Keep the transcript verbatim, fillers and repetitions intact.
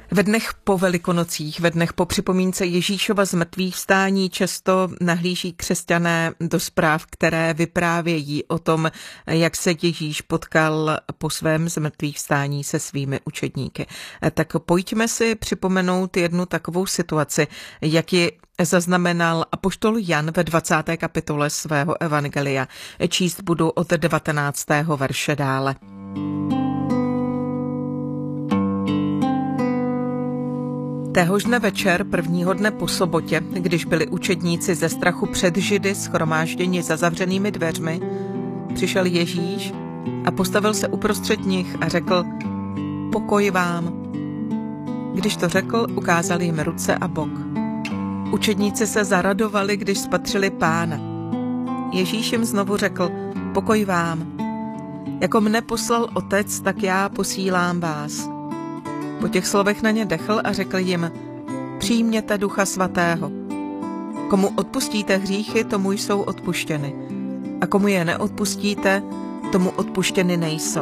Ve dnech po Velikonocích, ve dnech po připomínce Ježíšova zmrtvých vstání často nahlíží křesťané do zpráv, které vyprávějí o tom, jak se Ježíš potkal po svém zmrtvých vstání se svými učedníky. Tak pojďme si připomenout jednu takovou situaci, jak ji zaznamenal apoštol Jan ve dvacáté kapitole svého evangelia. Číst budu od devatenáctého verše dále. Téhož dne večer, prvního dne po sobotě, když byli učedníci ze strachu před Židy shromážděni za zavřenými dveřmi, přišel Ježíš a postavil se uprostřed nich a řekl: Pokoj vám. Když to řekl, ukázal jim ruce a bok. Učedníci se zaradovali, když spatřili Pána. Ježíš jim znovu řekl: Pokoj vám. Jako mne poslal Otec, tak já posílám vás. Po těch slovech na ně dechl a řekl jim: Přijměte Ducha Svatého. Komu odpustíte hříchy, tomu jsou odpuštěny. A komu je neodpustíte, tomu odpuštěny nejsou.